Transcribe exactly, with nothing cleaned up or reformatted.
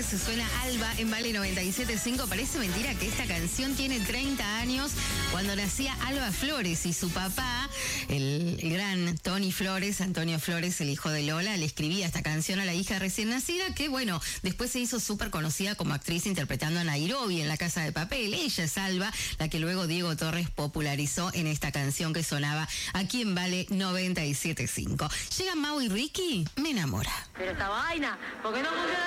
suena Alba en Vale noventa y siete punto cinco. Parece mentira que esta canción tiene treinta años cuando nacía Alba Flores y su papá, el, el gran Tony Flores, Antonio Flores, el hijo de Lola, le escribía esta canción a la hija recién nacida que, bueno, después se hizo súper conocida como actriz interpretando a Nairobi en La Casa de Papel. Ella es Alba, la que luego Diego Torres popularizó en esta canción que sonaba aquí en Vale noventa y siete punto cinco. Llega Mau y Ricky, Me Enamora. Pero esta vaina, ¿por qué no funciona?